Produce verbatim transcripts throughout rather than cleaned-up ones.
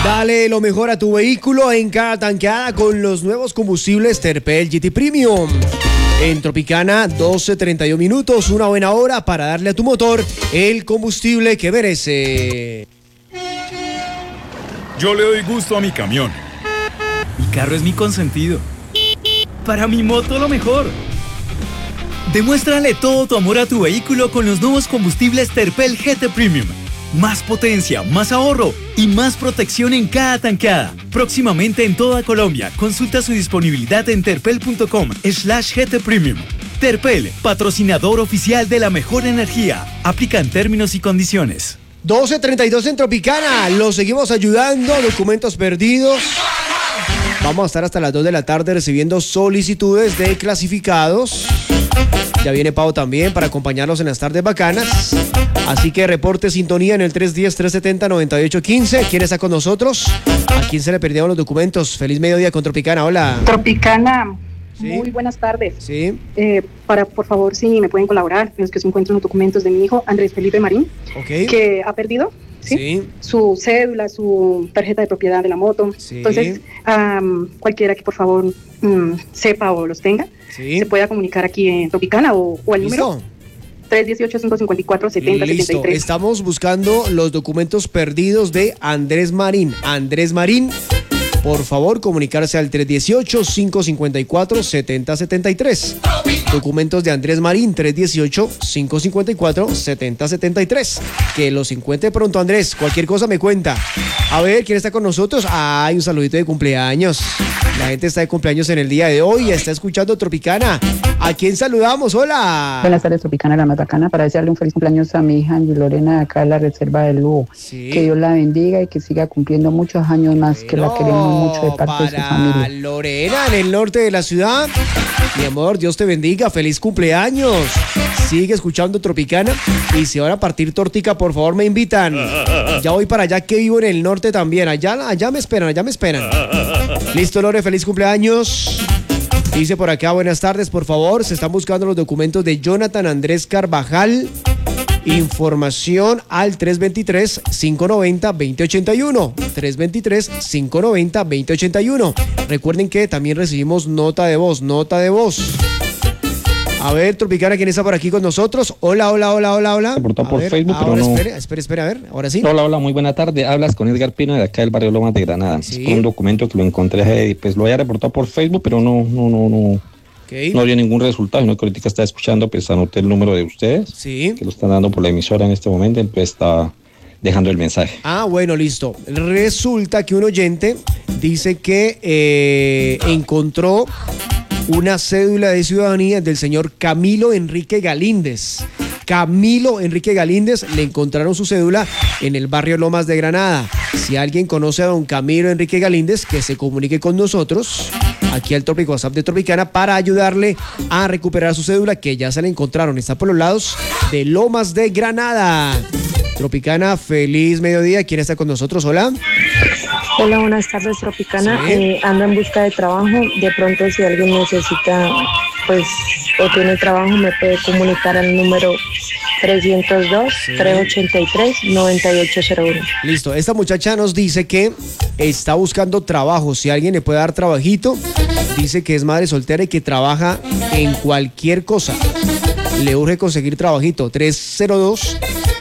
Dale lo mejor a tu vehículo en cada tanqueada con los nuevos combustibles Terpel G T Premium. En Tropicana, doce treinta y uno minutos, una buena hora para darle a tu motor el combustible que merece. Yo le doy gusto a mi camión. Mi carro es mi consentido. Para mi moto lo mejor. Demuéstrale todo tu amor a tu vehículo con los nuevos combustibles Terpel G T Premium. Más potencia, más ahorro y más protección en cada tanqueada. Próximamente en toda Colombia. Consulta su disponibilidad en terpel.com slash GT Premium. Terpel, patrocinador oficial de la mejor energía. Aplican términos y condiciones. doce treinta y dos en Tropicana. Los seguimos ayudando. Documentos perdidos. Vamos a estar hasta las dos de la tarde recibiendo solicitudes de clasificados. Ya viene Pau también para acompañarnos en las tardes bacanas. Así que reporte sintonía en el tres uno cero, tres siete cero, nueve ocho uno cinco. ¿Quién está con nosotros? ¿A quién se le perdieron los documentos? Feliz mediodía con Tropicana. Hola. Tropicana, ¿Sí? Muy buenas tardes. Sí. Eh, para, por favor, si me pueden colaborar, en los que se encuentran los documentos de mi hijo, Andrés Felipe Marín, Ok. que ha perdido ¿sí? Sí. su cédula, su tarjeta de propiedad de la moto. Sí. Entonces, um, cualquiera que por favor um, sepa o los tenga, Sí. se pueda comunicar aquí en Tropicana o, o al ¿Listo? número tres uno ocho, cinco cinco cuatro, siete cero siete Listo. tres. Estamos buscando los documentos perdidos de Andrés Marín. Andrés Marín, por favor, comunicarse al tres uno ocho, cinco cinco cuatro, siete cero siete tres. Documentos de Andrés Marín, tres uno ocho, cinco cinco cuatro, siete cero siete tres. Que los encuentre pronto, Andrés. Cualquier cosa me cuenta. A ver, ¿quién está con nosotros? Ay, un saludito de cumpleaños. La gente está de cumpleaños en el día de hoy. Está escuchando Tropicana. ¿A quién saludamos? Hola. Buenas tardes, Tropicana, la más bacana, para desearle un feliz cumpleaños a mi hija Angie Lorena de acá de la Reserva del Lugo. Sí. Que Dios la bendiga y que siga cumpliendo muchos años más, que la queremos mucho de parte de su Para familia. Lorena, en el norte de la ciudad. Mi amor, Dios te bendiga, feliz cumpleaños. Sigue escuchando Tropicana y si van a partir tortica, por favor me invitan. Ya voy para allá que vivo en el norte también. Allá, allá me esperan, allá me esperan. Listo, Lore, feliz cumpleaños. Dice por acá, buenas tardes, por favor. Se están buscando los documentos de Jonathan Andrés Carvajal. Información al tres dos tres, cinco nueve cero, dos cero ocho uno. tres dos tres, cinco nueve cero, dos cero ocho uno. Recuerden que también recibimos nota de voz, nota de voz. A ver, Tropicana, ¿quién está por aquí con nosotros? Hola, hola, hola, hola, hola. Reportó A por ver, Facebook, pero ahora no. Espere, espere, espere, a ver, ahora sí. Hola, hola, muy buena tarde. Hablas con Edgar Pino de acá del barrio Lomas de Granada. Sí. Es por un documento que lo encontré, pues lo había reportado por Facebook, pero no, no, no, no. Okay. No dio ningún resultado, sino que ahorita está escuchando, pues anoté el número de ustedes, Sí. que lo están dando por la emisora en este momento, entonces está dejando el mensaje. Ah, bueno, listo. Resulta que un oyente dice que eh, encontró una cédula de ciudadanía del señor Camilo Enrique Galíndez. Camilo Enrique Galíndez, le encontraron su cédula en el barrio Lomas de Granada. Si alguien conoce a don Camilo Enrique Galíndez, que se comunique con nosotros aquí al Trópico WhatsApp de Tropicana para ayudarle a recuperar su cédula, que ya se la encontraron. Está por los lados de Lomas de Granada. Tropicana, feliz mediodía. ¿Quién está con nosotros? Hola. Hola, buenas tardes, Tropicana. Sí. Eh, ando en busca de trabajo. De pronto, si alguien necesita, pues, o tiene trabajo, me puede comunicar al número trescientos dos, trescientos ochenta y tres, noventa y ocho cero uno. Listo, esta muchacha nos dice que está buscando trabajo. Si alguien le puede dar trabajito, dice que es madre soltera y que trabaja en cualquier cosa. Le urge conseguir trabajito. tres cero dos,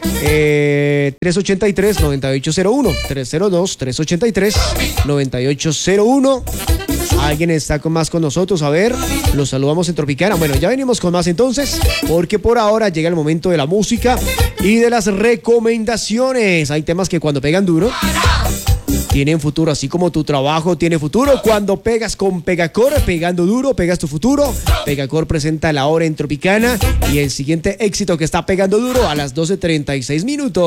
tres ocho tres, nueve ocho cero uno. tres cero dos, tres ocho tres, nueve ocho cero uno. Alguien está con más con nosotros, a ver, los saludamos en Tropicana. Bueno, ya venimos con más entonces, porque por ahora llega el momento de la música y de las recomendaciones. Hay temas que cuando pegan duro tienen futuro, así como tu trabajo tiene futuro. Cuando pegas con Pegacor, pegando duro, pegas tu futuro. Pegacor presenta La Hora en Tropicana y el siguiente éxito que está pegando duro a las doce treinta y seis minutos.